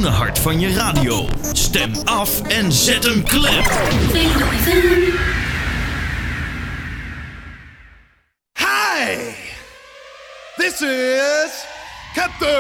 hart van je radio. Stem af en zet hem klem. Hi! This is Captain